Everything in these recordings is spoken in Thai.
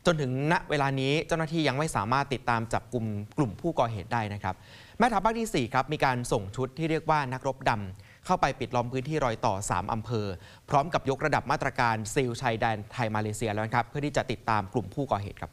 จนถึงณเวลานี้เจ้าหน้าที่ยังไม่สามารถติดตามจับกลุ่มผู้ก่อเหตุได้นะครับแม่ทัพภาคที่4ครับมีการส่งชุดที่เรียกว่านักรบดำเข้าไปปิดล้อมพื้นที่รอยต่อ3อำเภอพร้อมกับยกระดับมาตรการซีลชายแดนไทยมาเลเซียแล้วครับเพื่อที่จะติดตามกลุ่มผู้ก่อเหตุครับ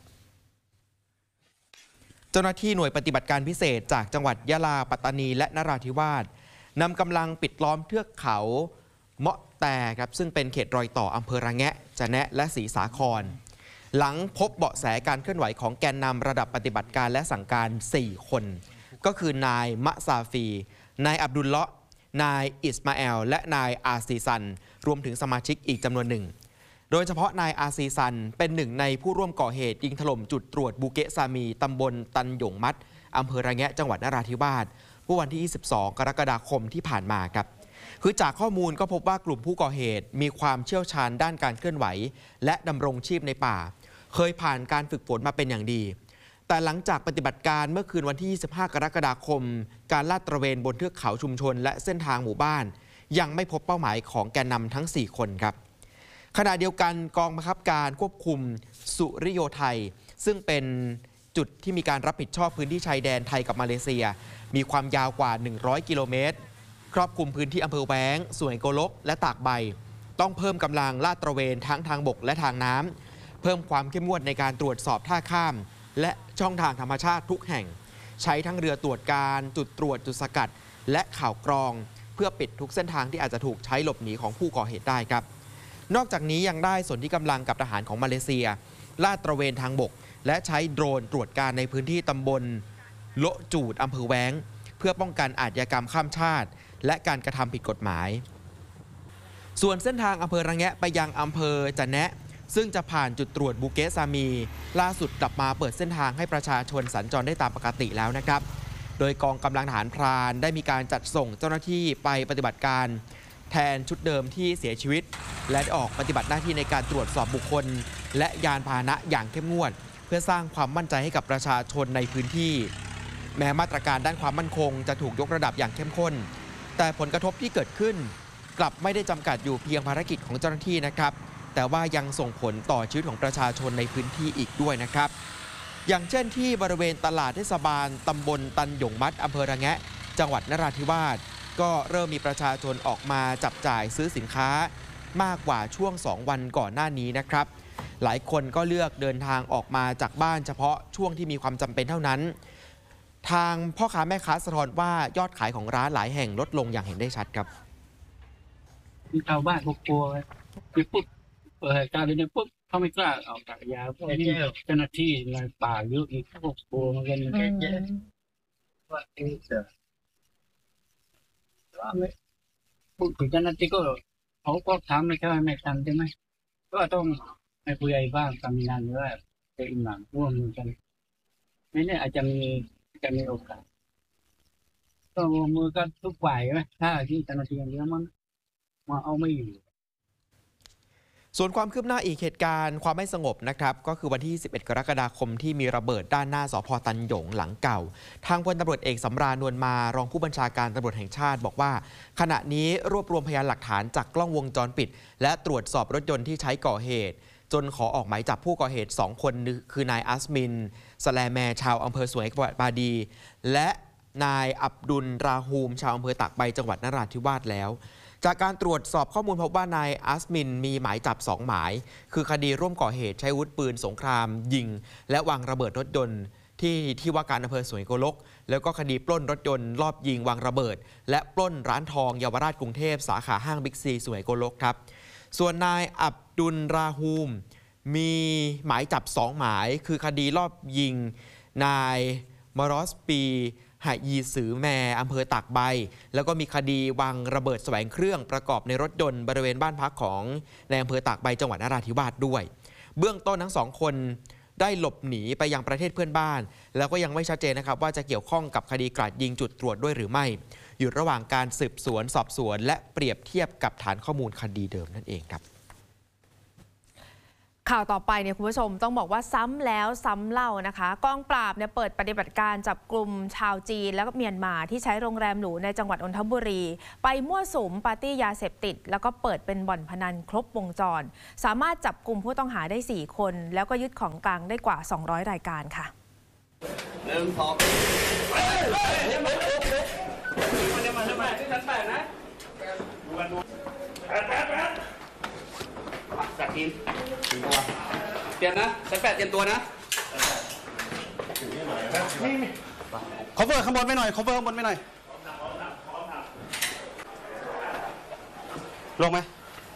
เจ้าหน้าที่หน่วยปฏิบัติการพิเศษจากจังหวัดยะลาปัตตานีและนราธิวาสนำกำลังปิดล้อมเทือกเขาเมาะแต่ครับซึ่งเป็นเขตรอยต่ออำเภอระแงะจะแนะและศรีสาครหลังพบเบาะแสการเคลื่อนไหวของแกนนำระดับปฏิบัติการและสั่งการ4คนก็คือนายมะซาฟีนายอับดุลเลาะห์นายอิสมาเอลและนายอาซีซันรวมถึงสมาชิกอีกจำนวนหนึ่งโดยเฉพาะนายอาซีซันเป็นหนึ่งในผู้ร่วมก่อเหตุยิงถล่มจุดตรวจบูเกะซามีตำบลตันหยงมัดอำเภอระแงะจังหวัดนราธิวาสเมื่อวันที่22 กรกฎาคมที่ผ่านมาครับคือจากข้อมูลก็พบว่ากลุ่มผู้ก่อเหตุมีความเชี่ยวชาญด้านการเคลื่อนไหวและดำรงชีพในป่าเคยผ่านการฝึกฝนมาเป็นอย่างดีแต่หลังจากปฏิบัติการเมื่อคืนวันที่25 กรกฎาคมการลาดตระเวนบนเทือกเขาชุมชนและเส้นทางหมู่บ้านยังไม่พบเป้าหมายของแกนนำทั้ง4คนครับขณะเดียวกันกองบังคับการควบคุมสุริโยไทยซึ่งเป็นจุดที่มีการรับผิดชอบพื้นที่ชายแดนไทยกับมาเลเซียมีความยาวกว่า100 กิโลเมตรครอบคลุมพื้นที่อำเภอแว้งสุไหงโกลกและตากใบต้องเพิ่มกำลังลาดตระเวนทั้งทางบกและทางน้ำเพิ่มความเข้มงวดในการตรวจสอบท่าข้ามและช่องทางธรรมชาติทุกแห่งใช้ทั้งเรือตรวจการจุดตรวจจุดสกัดและข่าวกรองเพื่อปิดทุกเส้นทางที่อาจจะถูกใช้หลบหนีของผู้ก่อเหตุได้ครับนอกจากนี้ยังได้ส่วนที่กำลังกับทหารของมาเลเซียลาดตระเวนทางบกและใช้โดรนตรวจการในพื้นที่ตำบลโละจูดอำเภอแว้งเพื่อป้องกันอาชญากรรมข้ามชาติและการกระทำผิดกฎหมายส่วนเส้นทางอำเภอระแงะไปยังอำเภอจะแนะซึ่งจะผ่านจุดตรวจบูเกะซามีล่าสุดกลับมาเปิดเส้นทางให้ประชาชนสัญจรได้ตามปกติแล้วนะครับโดยกองกำลังทหารพรานได้มีการจัดส่งเจ้าหน้าที่ไปปฏิบัติการแทนชุดเดิมที่เสียชีวิตและออกปฏิบัติหน้าที่ในการตรวจสอบบุคคลและยานพาหนะอย่างเข้มงวดเพื่อสร้างความมั่นใจให้กับประชาชนในพื้นที่แม้มาตรการด้านความมั่นคงจะถูกยกระดับอย่างเข้มข้นแต่ผลกระทบที่เกิดขึ้นกลับไม่ได้จำกัดอยู่เพียงภารกิจของเจ้าหน้าที่นะครับแต่ว่ายังส่งผลต่อชีวิตของประชาชนในพื้นที่อีกด้วยนะครับอย่างเช่นที่บริเวณตลาดเทศบาลตำบลตันหยงมัดอำเภอระแงะจังหวัดนราธิวาสก็เริ่มมีประชาชนออกมาจับจ่ายซื้อสินค้ามากกว่าช่วง2 วันก่อนหน้านี้นะครับหลายคนก็เลือกเดินทางออกมาจากบ้านเฉพาะช่วงที่มีความจำเป็นเท่านั้นทางพ่อค้าแม่ค้าสะท้อนว่ายอดขายของร้านหลายแห่งลดลงอย่างเห็นได้ชัดครับชาวบ้านกลัวคือปุ๊บเปิดการเรียนปุ๊บเขาไม่กล้าออกจากยาพวกนี้เจ้าหน้าที่ในป่าเยอะอีกพวกกลัวมันกันเยอะว่าพูดถึงเจ้าหน้าที่ก็เขาก็ทำไม่ใช่ไม่ทำใช่ไหมก็ต้องให้ผู้ใหญ่บ้านทำงานว่าจะอิหมั่นร่วมมือกันไม่แน่อาจจะมีโอกาสก็ร่วมมือกันทุกฝ่ายไหมถ้าที่เจ้าหน้าที่อย่างเดียวมันมาเอาไม่อยู่ส่วนความคืบหน้าอีกเหตุการณ์ความไม่สงบนะครับก็คือวันที่11 กรกฎาคมที่มีระเบิดด้านหน้าสภ.ตันหยงหลังเก่าทางพลตำรวจเอกสำราญนวลมารองผู้บัญชาการตำรวจแห่งชาติบอกว่าขณะนี้รวบรวมพยานหลักฐานจากกล้องวงจรปิดและตรวจสอบรถยนต์ที่ใช้ก่อเหตุจนขอออกหมายจับผู้ก่อเหตุ2 คนคือนายอัสมินสแลแมชาวอำเภอสวยบาดีและนายอับดุลราฮูมชาวอำเภอตากใบจังหวัดนราธิวาสแล้วจากการตรวจสอบข้อมูลพบว่านายอัสมินมีหมายจับ2 หมายคือคดีร่วมก่อเหตุใช้อาวุธปืนสงครามยิงและวางระเบิดรถยนต์ที่ว่าการอำเภอสวยโกลกแล้วก็คดีปล้นรถยนต์รอบยิงวางระเบิดและปล้นร้านทองเยาวราชกรุงเทพสาขาห้างบิ๊กซีสวยโกลกครับส่วนนายอับดุลราฮูมมีหมายจับ2 หมายคือคดีรอบยิงนายมารอสปีหายีสือแมอำเภอตากใบแล้วก็มีคดีวางระเบิดแสวงเครื่องประกอบในรถยนต์บริเวณบ้านพักของในอำเภอตากใบจังหวัดนราธิวาสด้วยเบื้องต้นทั้ง2 คนได้หลบหนีไปยังประเทศเพื่อนบ้านแล้วก็ยังไม่ชัดเจนนะครับว่าจะเกี่ยวข้องกับคดีกราดยิงจุดตรวจด้วยหรือไม่อยู่ระหว่างการสืบสวนสอบสวนและเปรียบเทียบกับฐานข้อมูลคดีเดิมนั่นเองครับข่าวต่อไปเนี่ยคุณผู้ชมต้องบอกว่าซ้ำแล้วซ้ำเล่านะคะกองปราบเนี่ยเปิดปฏิบัติการจับกลุ่มชาวจีนและก็เมียนมาที่ใช้โรงแรมหรูในจังหวัดนนทบุรีไปมั่วสุมปาร์ตี้ยาเสพติดแล้วก็เปิดเป็นบ่อนพนันครบวงจรสามารถจับกลุ่มผู้ต้องหาได้4คนแล้วก็ยึดของกลางได้กว่า200รายการค่ะ 1 2จัดทีมตัวเตรียมนะชั้น8เตรียมตัวนะ cover ข้างบนไปหน่อย cover ข้างบนไปหน่อยลงไหม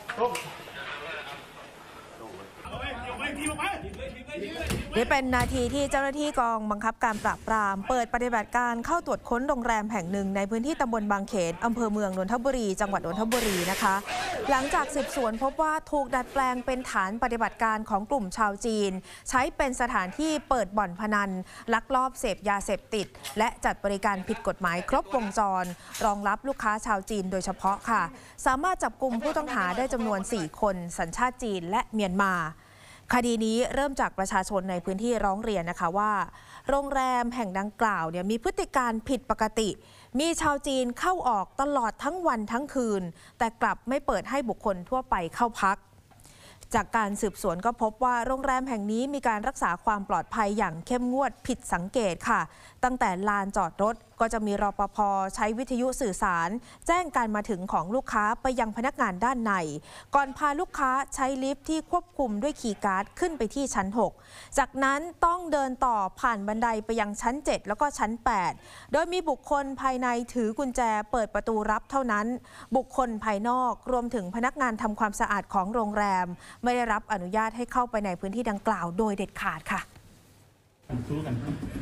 นี่เป็นนาทีที่เจ้าหน้าที่กองบังคับการปราบปรามเปิดปฏิบัติการเข้าตรวจค้นโรงแรมแห่งหนึ่งในพื้นที่ตำบลบางเขนอำเภอเมืองนนทบุรีจังหวัดนนทบุรีนะคะหลังจากสืบสวนพบว่าถูกดัดแปลงเป็นฐานปฏิบัติการของกลุ่มชาวจีนใช้เป็นสถานที่เปิดบ่อนพนันลักลอบเสพยาเสพติดและจัดบริการผิดกฎหมายครบวงจรรองรับลูกค้าชาวจีนโดยเฉพาะค่ะสามารถจับกุมผู้ต้องหาได้จำนวน4คนสัญชาติจีนและเมียนมาคดีนี้เริ่มจากประชาชนในพื้นที่ร้องเรียนนะคะว่าโรงแรมแห่งดังกล่าวเนี่ยมีพฤติการผิดปกติมีชาวจีนเข้าออกตลอดทั้งวันทั้งคืนแต่กลับไม่เปิดให้บุคคลทั่วไปเข้าพักจากการสืบสวนก็พบว่าโรงแรมแห่งนี้มีการรักษาความปลอดภัยอย่างเข้มงวดผิดสังเกตค่ะตั้งแต่ลานจอดรถก็จะมีรปภ.ใช้วิทยุสื่อสารแจ้งการมาถึงของลูกค้าไปยังพนักงานด้านในก่อนพาลูกค้าใช้ลิฟท์ที่ควบคุมด้วยคีย์การ์ดขึ้นไปที่ชั้น6จากนั้นต้องเดินต่อผ่านบันไดไปยังชั้น7แล้วก็ชั้น8โดยมีบุคคลภายในถือกุญแจเปิดประตูรับเท่านั้นบุคคลภายนอกรวมถึงพนักงานทำความสะอาดของโรงแรมไม่ได้รับอนุญาตให้เข้าไปในพื้นที่ดังกล่าวโดยเด็ดขาดค่ะสู้กัน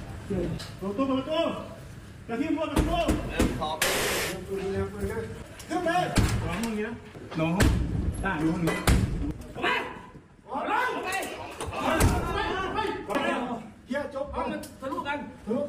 กระทิ่มพวกกระทิ่มพวกขึ้นไปวางห้องนี้นะนอนห้องได้อยู่ห้องนี้ไปเฮียจบห้องมันทะลุกัน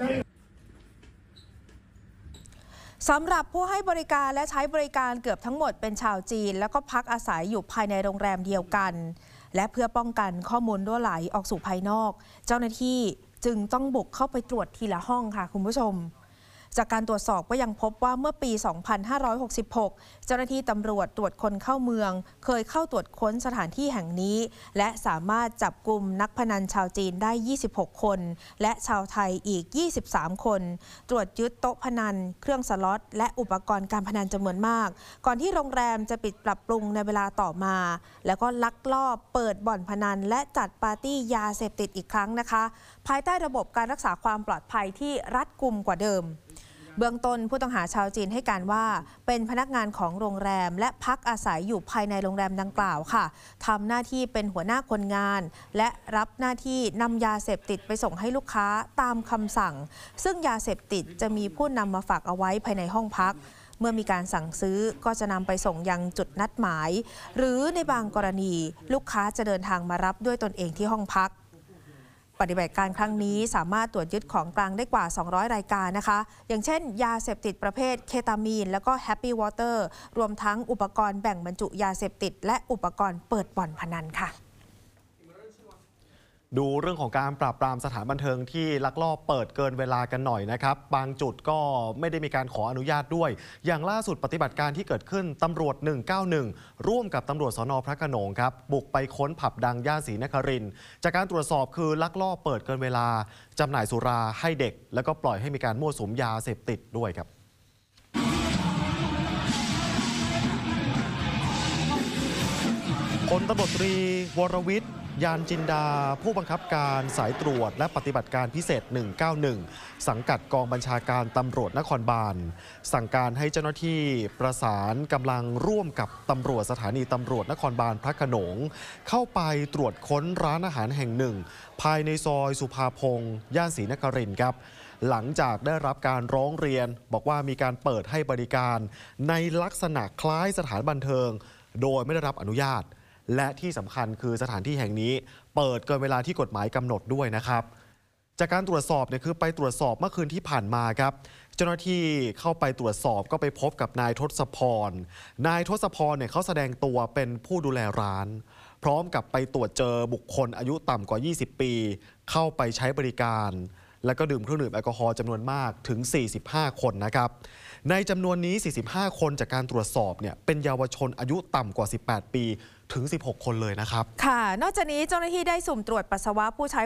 สำหรับผู้ให้บริการและใช้บริการเกือบทั้งหมดเป็นชาวจีนแล้วก็พักอาศัยอยู่ภายในโรงแรมเดียวกันและเพื่อป้องกันข้อมูลรั่วไหลออกสู่ภายนอกเจ้าหน้าที่จึงต้องบุกเข้าไปตรวจทีละห้องค่ะคุณผู้ชมจากการตรวจสอบก็ยังพบว่าเมื่อปี 2566 เจ้าหน้าที่ตำรวจตรวจคนเข้าเมืองเคยเข้าตรวจค้นสถานที่แห่งนี้และสามารถจับกุมนักพนันชาวจีนได้ 26 คนและชาวไทยอีก 23 คนตรวจยึดโต๊ะพนันเครื่องสล็อตและอุปกรณ์การพนันจำนวนมากก่อนที่โรงแรมจะปิดปรับปรุงในเวลาต่อมาแล้วก็ลักลอบเปิดบ่อนพนันและจัดปาร์ตี้ยาเสพติดอีกครั้งนะคะภายใต้ระบบการรักษาความปลอดภัยที่รัดกุมกว่าเดิมเบื้องต้นผู้ต้องหาชาวจีนให้การว่าเป็นพนักงานของโรงแรมและพักอาศัยอยู่ภายในโรงแรมดังกล่าวค่ะทำหน้าที่เป็นหัวหน้าคนงานและรับหน้าที่นำยาเสพติดไปส่งให้ลูกค้าตามคำสั่งซึ่งยาเสพติดจะมีผู้นำมาฝากเอาไว้ภายในห้องพักเมื่อมีการสั่งซื้อก็จะนำไปส่งยังจุดนัดหมายหรือในบางกรณีลูกค้าจะเดินทางมารับด้วยตนเองที่ห้องพักปฏิบัติการครั้งนี้สามารถตรวจยึดของกลางได้กว่า200รายการนะคะอย่างเช่นยาเสพติดประเภทเคตามีนแล้วก็แฮปปี้วอเตอร์รวมทั้งอุปกรณ์แบ่งบรรจุยาเสพติดและอุปกรณ์เปิดบ่อนพนันค่ะดูเรื่องของการปราบปรามสถานบันเทิงที่ลักลอบเปิดเกินเวลากันหน่อยนะครับบางจุดก็ไม่ได้มีการขออนุญาตด้วยอย่างล่าสุดปฏิบัติการที่เกิดขึ้นตำรวจ191ร่วมกับตำรวจสน.พระโขนงครับบุกไปค้นผับดังย่านศรีนครินทร์จากการตรวจสอบคือลักลอบเปิดเกินเวลาจำหน่ายสุราให้เด็กแล้วก็ปล่อยให้มีการมั่วสุมยาเสพติดด้วยครับพลตำรวจตรีวรวิทย์ยานจินดาผู้บังคับการสายตรวจและปฏิบัติการพิเศษ191สังกัดกองบัญชาการตำรวจนครบาลสั่งการให้เจ้าหน้าที่ประสานกำลังร่วมกับตำรวจสถานีตำรวจนครบาลพระโขนงเข้าไปตรวจค้นร้านอาหารแห่งหนึ่งภายในซอยสุภาพงศ์ย่านศรีนครินทร์ครับหลังจากได้รับการร้องเรียนบอกว่ามีการเปิดให้บริการในลักษณะคล้ายสถานบันเทิงโดยไม่ได้รับอนุญาตและที่สำคัญคือสถานที่แห่งนี้เปิดเกินเวลาที่กฎหมายกำหนดด้วยนะครับจากการตรวจสอบเนี่ยคือไปตรวจสอบเมื่อคืนที่ผ่านมาครับเจ้าหน้าที่เข้าไปตรวจสอบก็ไปพบกับนายทศพรเนี่ยเขาแสดงตัวเป็นผู้ดูแลร้านพร้อมกับไปตรวจเจอบุคคลอายุต่ำกว่า 20 ปี เข้าไปใช้บริการ และก็ดื่มเครื่องดื่มแอลกอฮอล์จำนวนมากถึง 45 คนนะครับในจำนวนนี้ 45 คนจากการตรวจสอบเนี่ยเป็นเยาวชนอายุต่ำกว่า 18 ปีถึง 16 คนเลยนะครับค่ะ นอกจากนี้เจ้าหน้าที่ได้สุ่มตรวจปัสสาวะผู้ใช้